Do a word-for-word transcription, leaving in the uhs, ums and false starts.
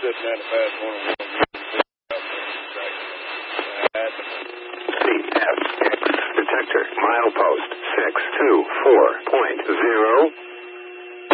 sitting at a fast one oh one. C F X detector milepost six two four point zero.